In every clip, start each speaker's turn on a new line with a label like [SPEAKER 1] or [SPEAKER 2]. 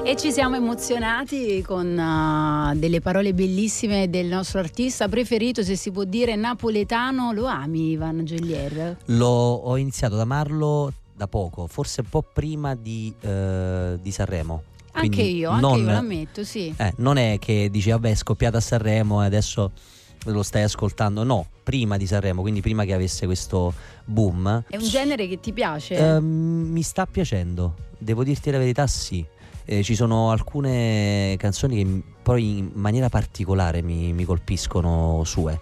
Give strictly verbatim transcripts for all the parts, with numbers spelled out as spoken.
[SPEAKER 1] E ci siamo emozionati con uh, delle parole bellissime del nostro artista preferito, se si può dire, napoletano. Lo ami Ivan Geolier?
[SPEAKER 2] Lo, ho iniziato ad amarlo da poco, forse un po' prima di, eh, di Sanremo.
[SPEAKER 1] Anche
[SPEAKER 2] Quindi
[SPEAKER 1] io, anche
[SPEAKER 2] non,
[SPEAKER 1] io l'ammetto, sì.
[SPEAKER 2] Eh, non è che dici vabbè è scoppiata a Sanremo e adesso lo stai ascoltando, no, prima di Sanremo, quindi prima che avesse questo boom.
[SPEAKER 1] È un genere che ti piace?
[SPEAKER 2] Eh, mi sta piacendo, devo dirti la verità, sì. Eh, ci sono alcune canzoni che poi in maniera particolare mi, mi colpiscono sue,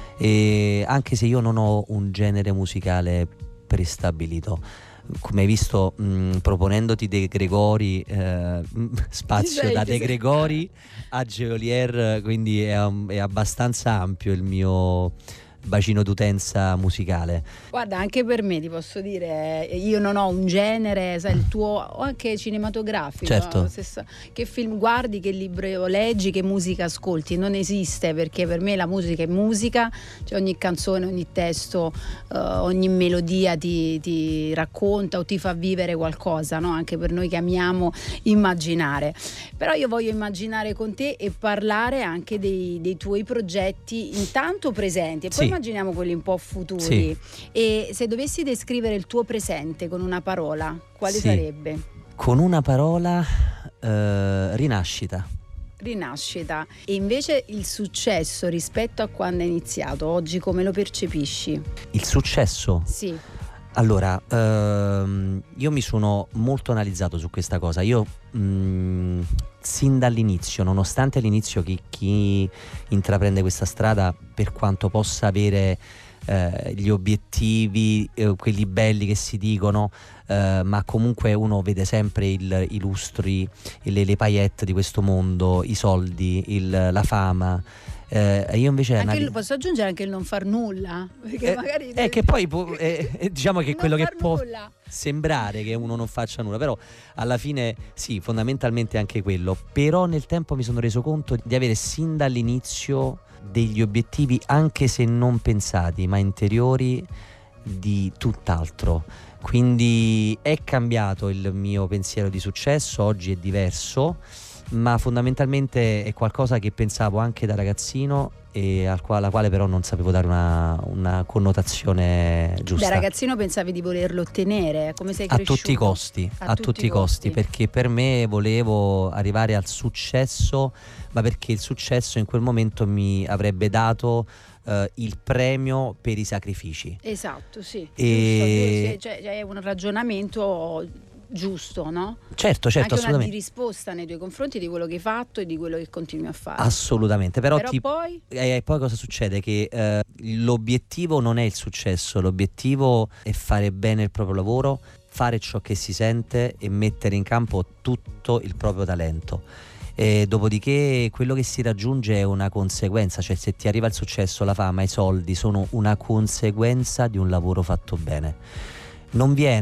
[SPEAKER 2] e anche se io non ho un genere musicale prestabilito, come hai visto, mh, proponendoti De Gregori, eh, spazio
[SPEAKER 1] sei,
[SPEAKER 2] da De
[SPEAKER 1] sei...
[SPEAKER 2] Gregori a Geolier, quindi è, è abbastanza ampio il mio bacino d'utenza musicale.
[SPEAKER 1] Guarda, anche per me ti posso dire, io non ho un genere, sai, il tuo, o anche cinematografico,
[SPEAKER 2] certo.
[SPEAKER 1] No? Stessa, che film guardi, che libro leggi, che musica ascolti, non esiste, perché per me la musica è musica, cioè ogni canzone, ogni testo, uh, ogni melodia ti, ti racconta o ti fa vivere qualcosa, no? Anche per noi che amiamo immaginare. Però io voglio immaginare con te e parlare anche dei, dei tuoi progetti intanto presenti e poi sì. Immaginiamo quelli un po' futuri. Sì. E se dovessi descrivere il tuo presente con una parola, quale
[SPEAKER 2] sì.
[SPEAKER 1] sarebbe?
[SPEAKER 2] Con una parola, eh, rinascita.
[SPEAKER 1] Rinascita. E invece il successo rispetto a quando è iniziato, oggi come lo percepisci?
[SPEAKER 2] Il successo?
[SPEAKER 1] Sì.
[SPEAKER 2] Allora, ehm, io mi sono molto analizzato su questa cosa. Io mh, sin dall'inizio, nonostante all'inizio chi, chi intraprende questa strada, per quanto possa avere eh, gli obiettivi, eh, quelli belli che si dicono, eh, ma comunque uno vede sempre il, i lustri, le, le paillette di questo mondo, i soldi, il, la fama. Eh, io invece
[SPEAKER 1] anche
[SPEAKER 2] anali-
[SPEAKER 1] il, posso aggiungere anche il non far nulla, perché
[SPEAKER 2] eh,
[SPEAKER 1] magari
[SPEAKER 2] è che poi può, eh, diciamo che quello che può
[SPEAKER 1] nulla.
[SPEAKER 2] sembrare che uno non faccia nulla, però alla fine sì, fondamentalmente anche quello. Però nel tempo mi sono reso conto di avere sin dall'inizio degli obiettivi, anche se non pensati, ma interiori, di tutt'altro. Quindi è cambiato il mio pensiero di successo, oggi è diverso, ma fondamentalmente è qualcosa che pensavo anche da ragazzino e al quale, alla quale però non sapevo dare una, una connotazione giusta.
[SPEAKER 1] Da ragazzino pensavi di volerlo ottenere, come sei
[SPEAKER 2] a
[SPEAKER 1] cresciuto?
[SPEAKER 2] Tutti i costi, a, a tutti, tutti i costi, perché per me volevo arrivare al successo, ma perché il successo in quel momento mi avrebbe dato Uh, il premio per i sacrifici.
[SPEAKER 1] Esatto, sì.
[SPEAKER 2] E...
[SPEAKER 1] Giusto, cioè, è un ragionamento giusto, no?
[SPEAKER 2] Certo, certo,
[SPEAKER 1] anche
[SPEAKER 2] assolutamente.
[SPEAKER 1] Una di risposta nei tuoi confronti di quello che hai fatto e di quello che continui a fare.
[SPEAKER 2] Assolutamente, però,
[SPEAKER 1] però
[SPEAKER 2] ti...
[SPEAKER 1] poi...
[SPEAKER 2] Eh, poi cosa succede? Che eh, l'obiettivo non è il successo, l'obiettivo è fare bene il proprio lavoro, fare ciò che si sente e mettere in campo tutto il proprio talento. E dopodiché quello che si raggiunge è una conseguenza, cioè se ti arriva il successo, la fama, i soldi sono una conseguenza di un lavoro fatto bene. Non viene